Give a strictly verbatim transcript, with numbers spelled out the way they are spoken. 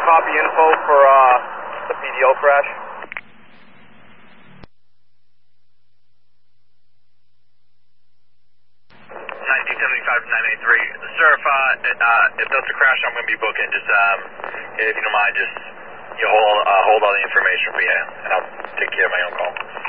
copy info for uh, the P D O crash? nineteen seventy-five to nine eighty-three. Sir, if, uh, uh, if that's a crash, I'm going to be booking. Just, um, if you don't mind, just you hold, uh, hold all the information for you, and I'll take care of my own call.